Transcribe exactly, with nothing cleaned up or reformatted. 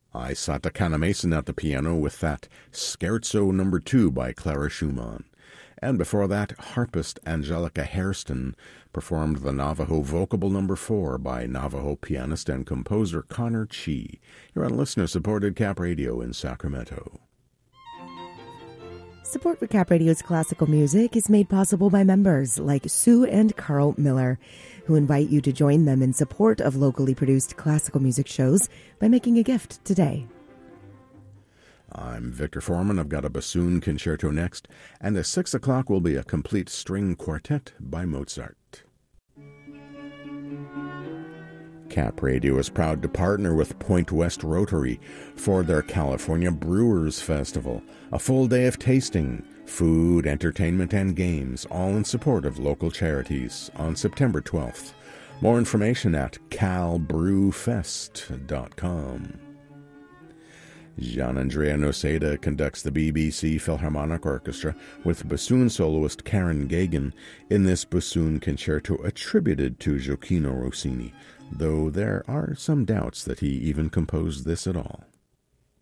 I saw Takana Mason at the piano with that Scherzo number two by Clara Schumann. And before that, harpist Angelica Hairston performed the Navajo Vocable number four by Navajo pianist and composer Connor Chi. You're on listener-supported Cap Radio in Sacramento. Support for Cap Radio's classical music is made possible by members like Sue and Carl Miller, who invite you to join them in support of locally produced classical music shows by making a gift today. I'm Victor Foreman. I've got a bassoon concerto next, and at six o'clock will be a complete string quartet by Mozart. Cap Radio is proud to partner with Point West Rotary for their California Brewers Festival, a full day of tasting, food, entertainment, and games, all in support of local charities on September twelfth. More information at cal brew fest dot com. Gian-Andrea Noseda conducts the B B C Philharmonic Orchestra with bassoon soloist Karen Gagan in this bassoon concerto attributed to Gioacchino Rossini, though there are some doubts that he even composed this at all.